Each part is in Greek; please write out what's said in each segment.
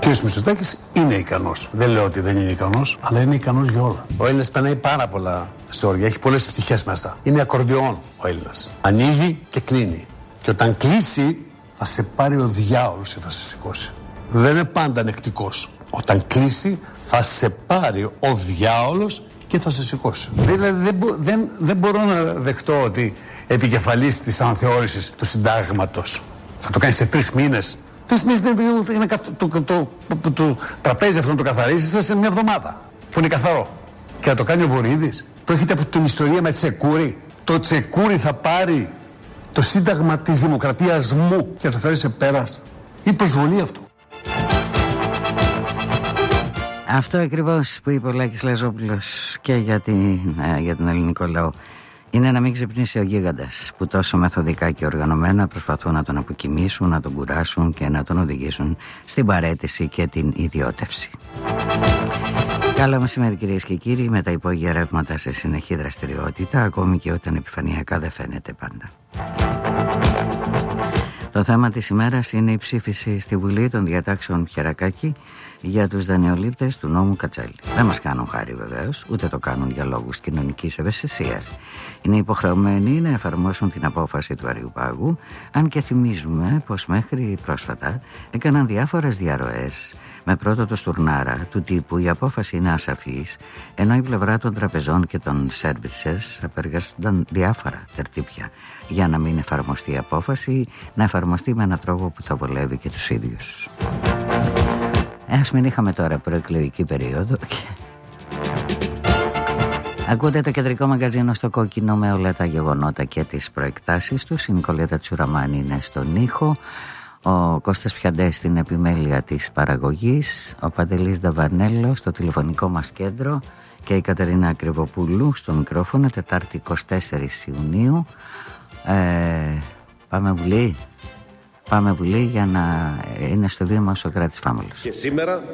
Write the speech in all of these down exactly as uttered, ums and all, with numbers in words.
Ο κ. Μητσοτάκης είναι ικανός. Δεν λέω ότι δεν είναι ικανός, αλλά είναι ικανός για όλα. Ο Έλληνας περνάει πάρα πολλά ζόρια, έχει πολλές πτυχές μέσα. Είναι ακορντεόν ο Έλληνας. Ανοίγει και κλείνει. Και όταν κλείσει, θα σε πάρει ο διάολος και θα σε σηκώσει. Δεν είναι πάντα ανεκτικός. Όταν κλείσει, θα σε πάρει ο διάολος και θα σε σηκώσει. Δηλαδή δεν, μπο, δεν, δεν μπορώ να δεχτώ ότι επικεφαλής της αναθεώρησης του συντάγματος θα το κάνει σε τρεις μήνες. Τρεις μήνες δεν είναι το, το, το, το, το τραπέζι αυτό να το καθαρίσει σε μια εβδομάδα που είναι καθαρό. Και να το κάνει ο Βορίδης. Πρόκειται από την ιστορία με Τσεκούρι. Το Τσεκούρι θα πάρει το σύνταγμα της δημοκρατίας μου και θα το φέρει σε πέρας. Είναι προσβολή αυτό. Αυτό ακριβώς που είπε ο Λάκης Λαζόπουλος και για, την, για τον ελληνικό λαό είναι να μην ξυπνήσει ο γίγαντας που τόσο μεθοδικά και οργανωμένα προσπαθούν να τον αποκοιμήσουν, να τον κουράσουν και να τον οδηγήσουν στην παραίτηση και την ιδιώτευση. Καλό μεσημέρι κυρίες και κύριοι, με τα υπόγεια ρεύματα σε συνεχή δραστηριότητα, ακόμη και όταν επιφανειακά δεν φαίνεται πάντα. Το θέμα της ημέρας είναι η ψήφιση στη Βουλή των διατάξεων Πιερακάκη για τους δανειολήπτες του νόμου Κατσέλη. Δεν μας κάνουν χάρη βεβαίως, ούτε το κάνουν για λόγους κοινωνικής ευαισθησίας. Είναι υποχρεωμένοι να εφαρμόσουν την απόφαση του Αριουπάγου, αν και θυμίζουμε πως μέχρι πρόσφατα έκαναν διάφορες διαρροές με πρώτο το Στουρνάρα του τύπου η απόφαση είναι ασαφής, ενώ η πλευρά των τραπεζών και των services απεργάζονταν διάφορα τερτύπια για να μην εφαρμοστεί η απόφαση, να εφαρμοστεί με έναν τρόπο που θα βολεύει και τους ίδιους. Ας μην είχαμε τώρα προεκλογική περίοδο και... Ακούτε το κεντρικό μαγκαζίνο στο κόκκινο με όλα τα γεγονότα και τις προεκτάσεις τους. Η Νικολέτα Τσουραμάνη είναι στον ήχο, ο Κώστας Πιαντές στην επιμέλεια της παραγωγής, ο Παντελής Νταβανέλος στο τηλεφωνικό μας κέντρο και η Κατερίνα Ακριβοπούλου στο μικρόφωνο. Τετάρτη εικοστή τέταρτη Ιουνίου. ε, Πάμε Βουλή. Πάμε Βουλή για να είναι στο βήμα ο Σωκράτης Φάμελος. Και σήμερα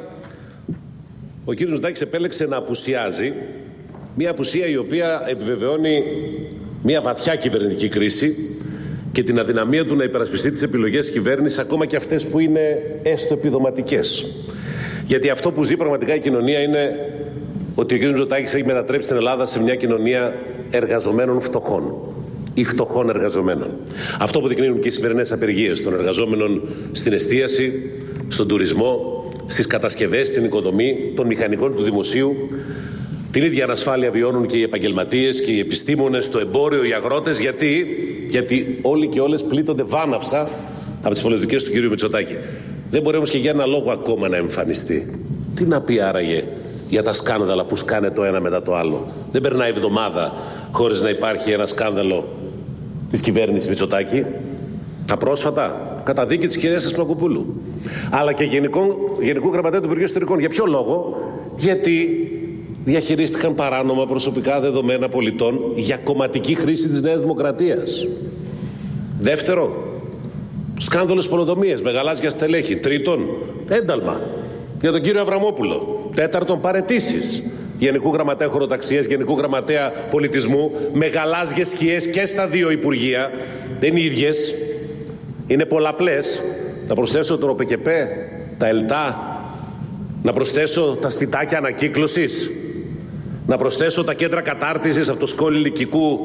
ο κύριος Μητσοτάκης επέλεξε να απουσιάζει, μια απουσία η οποία επιβεβαιώνει μια βαθιά κυβερνητική κρίση και την αδυναμία του να υπερασπιστεί τις επιλογές της κυβέρνησης, ακόμα και αυτές που είναι έστω επιδοματικές. Γιατί αυτό που ζει πραγματικά η κοινωνία είναι ότι ο κύριος Μητσοτάκης έχει μετατρέψει την Ελλάδα σε μια κοινωνία εργαζομένων φτωχών ή φτωχών εργαζομένων. Αυτό που δεικνύουν και οι σημερινές απεργίες των εργαζόμενων στην εστίαση, στον τουρισμό, στις κατασκευές, στην οικοδομή, των μηχανικών του δημοσίου. Την ίδια ανασφάλεια βιώνουν και οι επαγγελματίες και οι επιστήμονες, στο εμπόριο, οι αγρότες. Γιατί, γιατί όλοι και όλες πλήττονται βάναυσα από τις πολιτικές του κύριου Μητσοτάκη. Δεν μπορεί όμως και για ένα λόγο ακόμα να εμφανιστεί. Τι να πει άραγε για τα σκάνδαλα που σκάνε το ένα μετά το άλλο? Δεν περνάει εβδομάδα χωρίς να υπάρχει ένα σκάνδαλο της κυβέρνησης Μητσοτάκη. Τα πρόσφατα, καταδίκη της κυρίας Ασπλακοπούλου, αλλά και γενικό, γενικού γραμματέα του Υπουργείου Εσωτερικών. Για ποιο λόγο? Γιατί διαχειρίστηκαν παράνομα προσωπικά δεδομένα πολιτών για κομματική χρήση της Νέας Δημοκρατίας. Δεύτερο, σκάνδαλος πολεοδομίας με γαλάζια στελέχη. Τρίτον, ένταλμα για τον κύριο Αβραμόπουλο. Τέταρτον, παραιτήσεις γενικού γραμματέα χωροταξίας, γενικού γραμματέα πολιτισμού, με γαλάζιες σκιές και στα δύο υπουργεία. Δεν είναι ίδιες, είναι πολλαπλές. Να προσθέσω το ΡΟΠΕΚΕΠΕ, τα ΕΛΤΑ, να προσθέσω τα σπιτάκια ανακύκλωσης, να προσθέσω τα κέντρα κατάρτισης από το Σκόλι Λυκικού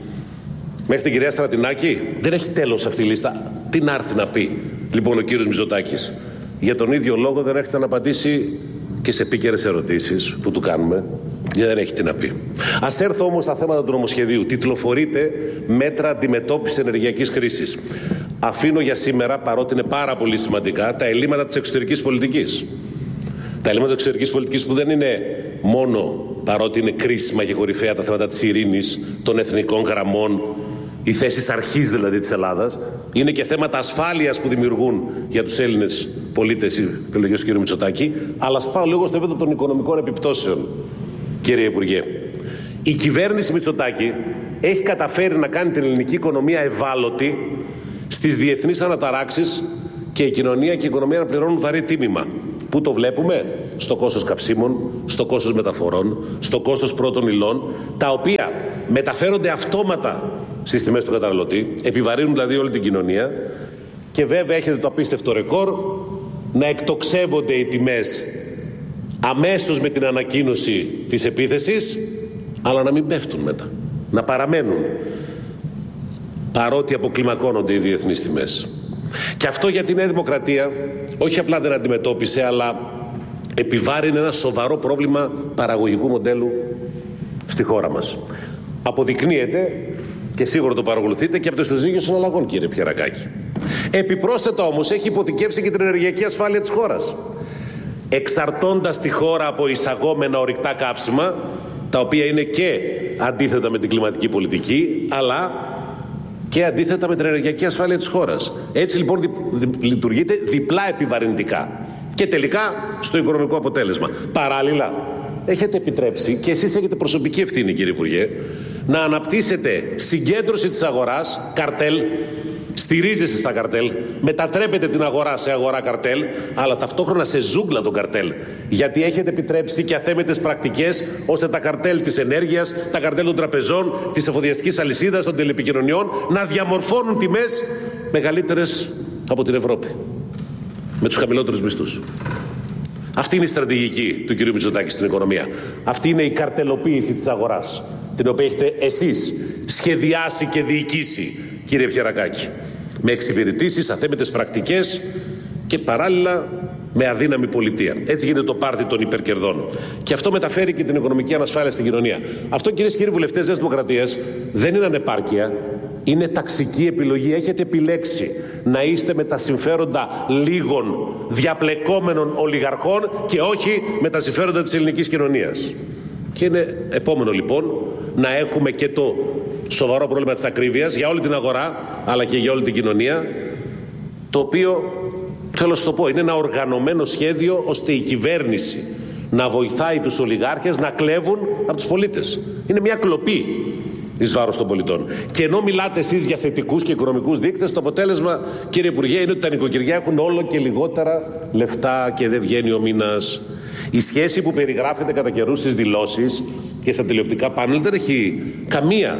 μέχρι την κυρία Στρατινάκη. Δεν έχει τέλος αυτή η λίστα. Τι να έρθει να πει λοιπόν ο κύριος Μητσοτάκης? Για τον ίδιο λόγο δεν έρχεται να απαντήσει και σε επίκαιρες ερωτήσεις που του κάνουμε, γιατί δεν έχει τι να πει. Ας έρθω όμως στα θέματα του νομοσχεδίου. Τιτλοφορείται μέτρα αντιμετώπισης ενεργειακής κρίσης. Αφήνω για σήμερα, παρότι είναι πάρα πολύ σημαντικά, τα ελλείμματα της εξωτερικής πολιτικής. Τα ελλείμματα της εξωτερικής πολιτικής που δεν είναι μόνο, παρότι είναι κρίσιμα και κορυφαία, τα θέματα της ειρήνης, των εθνικών γραμμών, οι θέσεις αρχής δηλαδή της Ελλάδας, είναι και θέματα ασφάλειας που δημιουργούν για τους Έλληνες πολίτες οι επιλογές του κ. Μητσοτάκη. Αλλά σπάω λίγο στο επίπεδο των οικονομικών επιπτώσεων, κύριε Υπουργέ. Η κυβέρνηση Μητσοτάκη έχει καταφέρει να κάνει την ελληνική οικονομία ευάλωτη στις διεθνείς αναταράξεις και η κοινωνία και η οικονομία να πληρώνουν βαρύ τίμημα. Πού το βλέπουμε? Στο κόστος καυσίμων, στο κόστος μεταφορών, στο κόστος πρώτων υλών, τα οποία μεταφέρονται αυτόματα στις τιμές του καταναλωτή, επιβαρύνουν δηλαδή όλη την κοινωνία. Και βέβαια έχετε το απίστευτο ρεκόρ να εκτοξεύονται οι τιμές αμέσως με την ανακοίνωση της επίθεσης, αλλά να μην πέφτουν μετά, να παραμένουν, παρότι αποκλιμακώνονται οι διεθνείς τιμές. Και αυτό για τη Νέα Δημοκρατία όχι απλά δεν αντιμετώπισε, αλλά επιβάρυνε ένα σοβαρό πρόβλημα παραγωγικού μοντέλου στη χώρα μας. Αποδεικνύεται, και σίγουρα το παρακολουθείτε, και από το ισοζύγιο συναλλαγών, κύριε Πιερακάκη. Επιπρόσθετα όμως έχει υποθηκεύσει και την ενεργειακή ασφάλεια της χώρας, εξαρτώντας τη χώρα από εισαγόμενα ορυκτά καύσιμα, τα οποία είναι και αντίθετα με την κλιματική πολιτική, αλλά και αντίθετα με την ενεργειακή ασφάλεια της χώρας. Έτσι λοιπόν δι, δι, λειτουργείται διπλά επιβαρυντικά και τελικά στο οικονομικό αποτέλεσμα. Παράλληλα, έχετε επιτρέψει, και εσείς έχετε προσωπική ευθύνη, κύριε Υπουργέ, να αναπτύσσετε συγκέντρωση της αγοράς, καρτέλ, στηρίζεστε στα καρτέλ, μετατρέπετε την αγορά σε αγορά καρτέλ, αλλά ταυτόχρονα σε ζούγκλα των καρτέλ. Γιατί έχετε επιτρέψει και αθέμετες πρακτικές, ώστε τα καρτέλ της ενέργειας, τα καρτέλ των τραπεζών, της εφοδιαστικής αλυσίδας, των τηλεπικοινωνιών να διαμορφώνουν τιμές μεγαλύτερες από την Ευρώπη, με τους χαμηλότερους μισθούς. Αυτή είναι η στρατηγική του κ. Μητσοτάκη στην οικονομία. Αυτή είναι η καρτελοποίηση της αγοράς, την οποία έχετε εσείς σχεδιάσει και διοικήσει, κύριε Πιερακάκη, με εξυπηρετήσεις, αθέμετες πρακτικές και παράλληλα με αδύναμη πολιτεία. Έτσι γίνεται το πάρτι των υπερκερδών. Και αυτό μεταφέρει και την οικονομική ανασφάλεια στην κοινωνία. Αυτό, κυρίες και κύριοι βουλευτές της Δημοκρατίας, δεν είναι ανεπάρκεια. Είναι ταξική επιλογή. Έχετε επιλέξει να είστε με τα συμφέροντα λίγων διαπλεκόμενων ολιγαρχών και όχι με τα συμφέροντα της ελληνικής κοινωνίας. Και είναι επόμενο λοιπόν να έχουμε και το σοβαρό πρόβλημα της ακρίβειας για όλη την αγορά αλλά και για όλη την κοινωνία, το οποίο, θέλω να σου το πω, είναι ένα οργανωμένο σχέδιο ώστε η κυβέρνηση να βοηθάει τους ολιγάρχες να κλέβουν από τους πολίτες. Είναι μια κλοπή εις βάρος των πολιτών. Και ενώ μιλάτε εσείς για θετικούς και οικονομικούς δείκτες, το αποτέλεσμα, κύριε Υπουργέ, είναι ότι τα νοικοκυριά έχουν όλο και λιγότερα λεφτά και δεν βγαίνει ο μήνας. Η σχέση που περιγράφεται κατά καιρούς στις δηλώσεις και στα τηλεοπτικά πάνελ δεν έχει καμία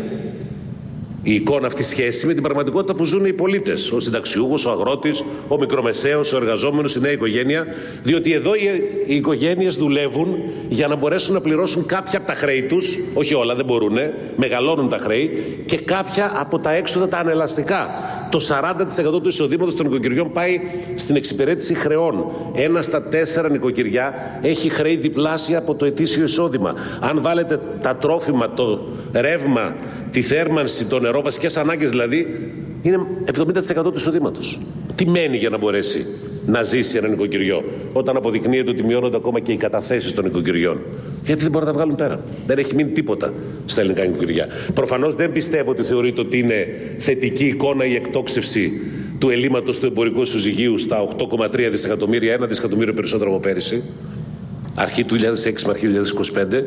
η εικόνα αυτή σχέση με την πραγματικότητα που ζουν οι πολίτες. Ο συνταξιούχος, ο αγρότης, ο μικρομεσαίος, ο εργαζόμενος, η νέα οικογένεια. Διότι εδώ οι οικογένειες δουλεύουν για να μπορέσουν να πληρώσουν κάποια από τα χρέη τους. Όχι όλα, δεν μπορούν, μεγαλώνουν τα χρέη, και κάποια από τα έξοδα τα ανελαστικά. Το σαράντα τοις εκατό του εισοδήματος των νοικοκυριών πάει στην εξυπηρέτηση χρεών. Ένα στα τέσσερα νοικοκυριά έχει χρέη διπλάσια από το ετήσιο εισόδημα. Αν βάλετε τα τρόφιμα, το ρεύμα, τη θέρμανση, το νερό, βασικές ανάγκες δηλαδή, είναι εβδομήντα τοις εκατό του εισοδήματος. Τι μένει για να μπορέσει να ζήσει ένα νοικοκυριό, όταν αποδεικνύεται ότι μειώνονται ακόμα και οι καταθέσεις των νοικοκυριών? Γιατί δεν μπορούν να τα βγάλουν πέρα. Δεν έχει μείνει τίποτα στα ελληνικά νοικοκυριά. Προφανώς δεν πιστεύω ότι θεωρείται ότι είναι θετική εικόνα η εκτόξευση του ελλείμματος του εμπορικού ισοζυγίου στα οκτώ κόμμα τρία δισεκατομμύρια, ένα δισεκατομμύριο περισσότερο από πέρυσι, αρχή του δύο χιλιάδες έξι με αρχή του δύο χιλιάδες είκοσι πέντε.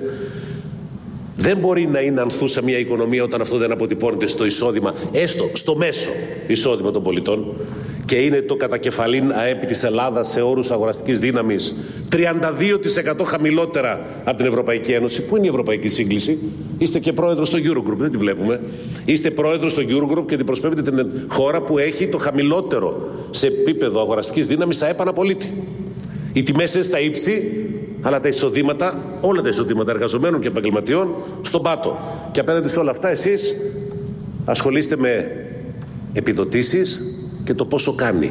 Δεν μπορεί να είναι ανθούσα μια οικονομία όταν αυτό δεν αποτυπώνεται στο εισόδημα, έστω στο μέσο εισόδημα των πολιτών, και είναι το κατακεφαλήν ΑΕΠ της Ελλάδας σε όρους αγοραστικής δύναμης τριάντα δύο τοις εκατό χαμηλότερα από την Ευρωπαϊκή Ένωση. Πού είναι η ευρωπαϊκή σύγκληση? Είστε και πρόεδρος στο Eurogroup, δεν τη βλέπουμε. Είστε πρόεδρος στο Eurogroup και αντιπροσωπεύετε την χώρα που έχει το χαμηλότερο σε επίπεδο αγοραστικής δύναμης ΑΕΠ αναπολίτη. Οι τιμές είναι στα ύψη, αλλά τα εισοδήματα, όλα τα εισοδήματα εργαζομένων και επαγγελματιών, στον πάτο. Και απέναντι σε όλα αυτά εσείς ασχολείστε με επιδοτήσεις και το πόσο κάνει.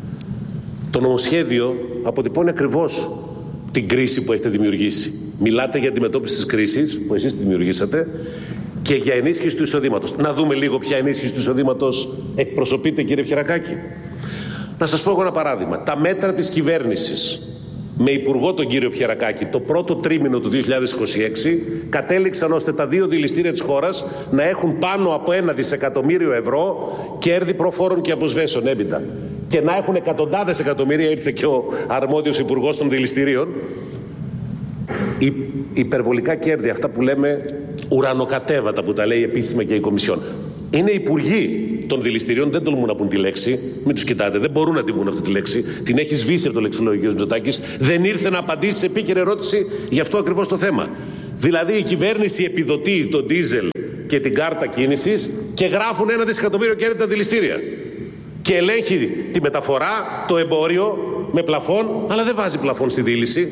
Το νομοσχέδιο αποτυπώνει ακριβώς την κρίση που έχετε δημιουργήσει. Μιλάτε για αντιμετώπιση της κρίσης που εσείς τη δημιουργήσατε και για ενίσχυση του εισοδήματος. Να δούμε λίγο ποια ενίσχυση του εισοδήματος εκπροσωπείτε, κύριε Πιερακάκη. Να σας πω εγώ ένα παράδειγμα. Τα μέτρα της κυβέρνησης με υπουργό τον κύριο Πιερακάκη το πρώτο τρίμηνο του δύο χιλιάδες είκοσι έξι κατέληξαν ώστε τα δύο δηληστήρια της χώρας να έχουν πάνω από ένα δισεκατομμύριο ευρώ κέρδη προφόρων και αποσβέσεων έμπιτα, και να έχουν εκατοντάδες εκατομμύρια, ήρθε και ο αρμόδιος υπουργός των δηληστηρίων, υ, υπερβολικά κέρδη, αυτά που λέμε ουρανοκατέβατα, που τα λέει επίσημα και η Κομισιόν. Είναι υπουργοί των δηληστηρίων, δεν τολμούν να πούν τη λέξη, μην τους κοιτάτε, δεν μπορούν να την πούν αυτή τη λέξη, την έχει σβήσει από το λεξιλόγιο ο Μητσοτάκης, δεν ήρθε να απαντήσει σε επίκαιρη ερώτηση για αυτό ακριβώς το θέμα. Δηλαδή η κυβέρνηση επιδοτεί τον ντίζελ και την κάρτα κίνησης και γράφουν ένα δισεκατομμύριο κέρδη τα δηληστήρια. Και ελέγχει τη μεταφορά, το εμπόριο με πλαφόν, αλλά δεν βάζει πλαφόν στη δίληση.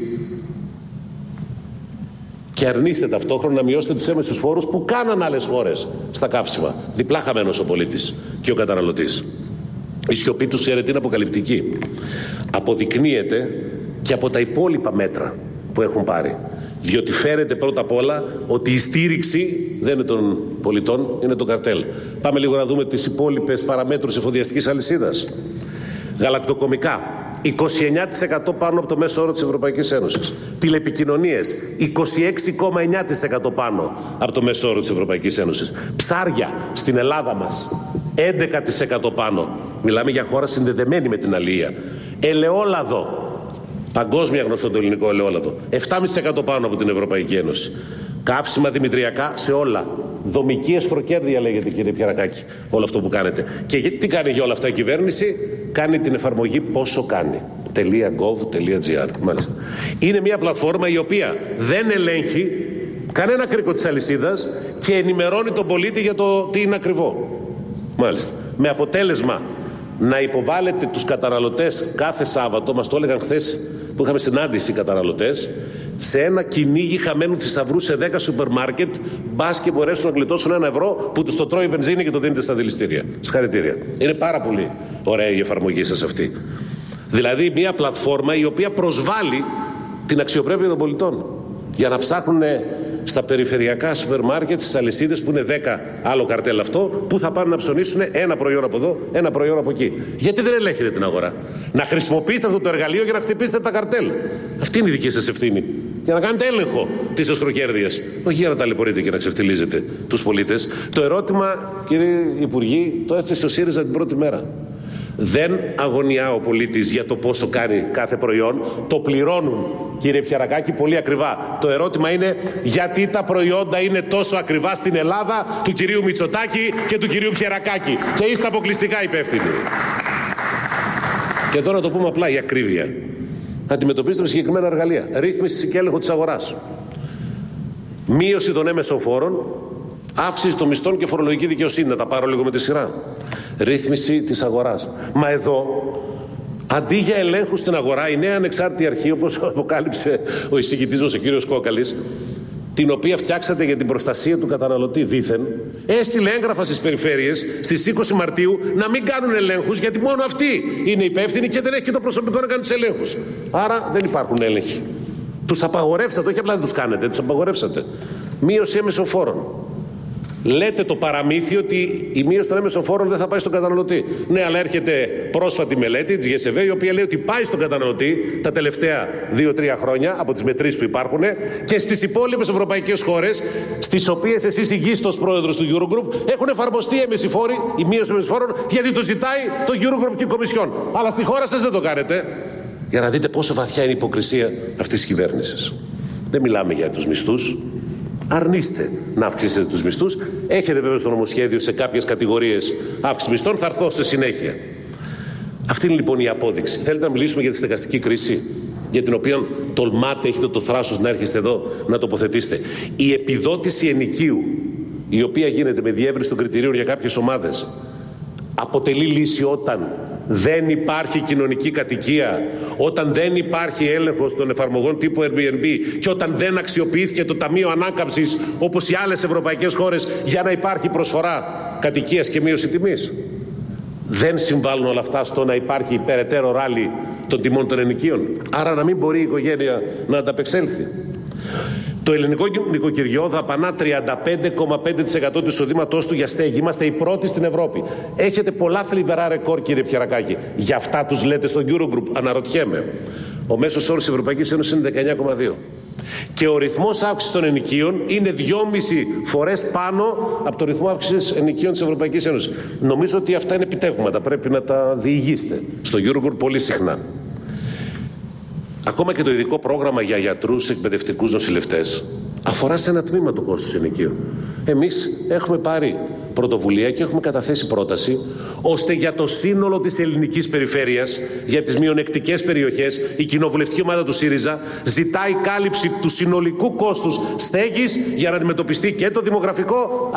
Και αρνείστε ταυτόχρονα να μειώσετε τους έμεσους φόρους που κάναν άλλες χώρες στα καύσιμα. Διπλά χαμένος ο πολίτης και ο καταναλωτής. Η σιωπή τους, ξέρετε, είναι αποκαλυπτική. Αποδεικνύεται και από τα υπόλοιπα μέτρα που έχουν πάρει. Διότι φέρεται πρώτα απ' όλα ότι η στήριξη δεν είναι των πολιτών, είναι το καρτέλ. Πάμε λίγο να δούμε τις υπόλοιπες παραμέτρους εφοδιαστικής αλυσίδας. Γαλακτοκομικά, είκοσι εννέα τοις εκατό πάνω από το μέσο όρο της Ευρωπαϊκής Ένωσης. Τηλεπικοινωνίες, είκοσι έξι κόμμα εννέα τοις εκατό πάνω από το μέσο όρο της Ευρωπαϊκής Ένωσης. Ψάρια στην Ελλάδα μας, έντεκα τοις εκατό πάνω. Μιλάμε για χώρα συνδεδεμένη με την αλία. Ελαιόλαδο, παγκόσμια γνωστό το ελληνικό ελαιόλαδο, επτά κόμμα πέντε τοις εκατό πάνω από την Ευρωπαϊκή Ένωση. Καύσιμα δημητριακά σε όλα. Δομική εσχροκέρδεια λέγεται, κύριε Πιερακάκη, όλο αυτό που κάνετε. Και τι κάνει για όλα αυτά η κυβέρνηση? Κάνει την εφαρμογή πόσο κάνει. .gov.gr, μάλιστα. Είναι μια πλατφόρμα η οποία δεν ελέγχει κανένα κρίκο της αλυσίδας και ενημερώνει τον πολίτη για το τι είναι ακριβό. Μάλιστα. Με αποτέλεσμα να υποβάλλετε τους καταναλωτές κάθε Σάββατο, μας το έλεγαν χθες που είχαμε συνάντηση οι καταναλωτές, σε ένα κυνήγι χαμένου θησαυρού σε δέκα σούπερ μάρκετ, μπας και μπορέσουν να γλιτώσουν ένα ευρώ που τους το τρώει η βενζίνη και το δίνετε στα δηληστήρια. Συγχαρητήρια. Είναι πάρα πολύ ωραία η εφαρμογή σας αυτή. Δηλαδή μια πλατφόρμα η οποία προσβάλλει την αξιοπρέπεια των πολιτών για να ψάχνουν στα περιφερειακά σούπερ μάρκετ, στις αλυσίδες που είναι δέκα, άλλο καρτέλ αυτό, που θα πάνε να ψωνίσουν ένα προϊόν από εδώ, ένα προϊόν από εκεί. Γιατί δεν ελέγχετε την αγορά? Να χρησιμοποιήσετε αυτό το εργαλείο για να χτυπήσετε τα καρτέλ. Αυτή είναι η δική σας ευθύνη. Για να κάνετε έλεγχο της εσχροκέρδειας. Όχι για να ταλαιπωρείτε και να ξεφτιλίζετε τους πολίτες. Το ερώτημα, κύριε Υπουργοί, το έθεσε ο ΣΥΡΙΖΑ την πρώτη μέρα. Δεν αγωνιά ο πολίτης για το πόσο κάνει κάθε προϊόν. Το πληρώνουν, κύριε Πιερακάκη, πολύ ακριβά. Το ερώτημα είναι γιατί τα προϊόντα είναι τόσο ακριβά στην Ελλάδα του κυρίου Μητσοτάκη και του κυρίου Πιερακάκη. Και είστε αποκλειστικά υπεύθυνοι. Και τώρα να το πούμε απλά, η ακρίβεια. Αντιμετωπίστε με συγκεκριμένα εργαλεία. Ρύθμιση και έλεγχο της αγοράς. Μείωση των έμεσων φόρων. Αύξηση των μισθών και φορολογική δικαιοσύνη. Να τα πάρω λίγο με τη σειρά. Ρύθμιση της αγοράς. Μα εδώ, αντί για ελέγχου στην αγορά, η νέα ανεξάρτητη αρχή, όπως αποκάλυψε ο εισηγητής μας ο κύριος Κόκαλης, την οποία φτιάξατε για την προστασία του καταναλωτή δήθεν, έστειλε έγγραφα στις περιφέρειες στις είκοσι Μαρτίου να μην κάνουν ελέγχους, γιατί μόνο αυτοί είναι υπεύθυνοι και δεν έχει και το προσωπικό να κάνουν τους ελέγχους. Άρα δεν υπάρχουν έλεγχοι. Τους απαγορεύσατε, όχι απλά δεν τους κάνετε, τους απαγορεύσατε. Μείωση έμεσων φόρων. Λέτε το παραμύθι ότι η μείωση των έμεσων φόρων δεν θα πάει στον καταναλωτή. Ναι, αλλά έρχεται πρόσφατη μελέτη της ΓΕΣΕΒΕ, η οποία λέει ότι πάει στον καταναλωτή τα τελευταία δύο τρία χρόνια από τις μετρήσεις που υπάρχουν και στις υπόλοιπες ευρωπαϊκές χώρες, στις οποίες εσείς ηγείστε ως πρόεδρος του Eurogroup, έχουν εφαρμοστεί έμεση φόροι, η μείωση έμεσων φόρων, γιατί το ζητάει το Eurogroup και η Κομισιόν. Αλλά στη χώρα σας δεν το κάνετε. Για να δείτε πόσο βαθιά είναι η υποκρισία αυτής της κυβέρνησης. Δεν μιλάμε για τους μισθούς. Αρνείστε να αυξήσετε τους μισθούς. Έχετε βέβαια στο νομοσχέδιο σε κάποιες κατηγορίες αύξηση μισθών. Θα έρθω στη συνέχεια. Αυτή είναι λοιπόν η απόδειξη. Θέλετε να μιλήσουμε για τη στεγαστική κρίση, για την οποία τολμάτε, έχετε το θράσος να έρχεστε εδώ να τοποθετήσετε? Η επιδότηση ενοικίου, η οποία γίνεται με διεύρυνση των κριτηρίων για κάποιες ομάδες, αποτελεί λύση όταν δεν υπάρχει κοινωνική κατοικία, όταν δεν υπάρχει έλεγχος των εφαρμογών τύπου Airbnb και όταν δεν αξιοποιήθηκε το Ταμείο Ανάκαμψης όπως οι άλλες ευρωπαϊκές χώρες για να υπάρχει προσφορά κατοικίας και μείωση τιμής. Δεν συμβάλλουν όλα αυτά στο να υπάρχει περαιτέρω ράλι των τιμών των ενοικίων. Άρα να μην μπορεί η οικογένεια να ανταπεξέλθει. Το ελληνικό νοικοκυριό δαπανά τριάντα πέντε κόμμα πέντε τοις εκατό του εισοδήματός του για στέγη. Είμαστε οι πρώτοι στην Ευρώπη. Έχετε πολλά θλιβερά ρεκόρ, κύριε Πιερακάκη. Γι' αυτά τους λέτε στο Eurogroup? Αναρωτιέμαι. Ο μέσος όρος της Ευρωπαϊκής Ένωσης είναι δεκαεννιά κόμμα δύο. Και ο ρυθμός αύξησης των ενοικίων είναι δυόμιση φορές πάνω από το ρυθμό αύξησης ενοικίων της Ευρωπαϊκής Ένωσης. Νομίζω ότι αυτά είναι επιτεύγματα. Πρέπει να τα διηγήσετε στο Eurogroup πολύ συχνά. Ακόμα και το ειδικό πρόγραμμα για γιατρούς, εκπαιδευτικούς, νοσηλευτές αφορά σε ένα τμήμα του κόστους ενοικίου. Εμείς έχουμε πάρει πρωτοβουλία και έχουμε καταθέσει πρόταση ώστε για το σύνολο της ελληνικής περιφέρειας, για τις μειονεκτικές περιοχές, η κοινοβουλευτική ομάδα του ΣΥΡΙΖΑ ζητάει κάλυψη του συνολικού κόστους στέγης για να αντιμετωπιστεί και το δημογραφικό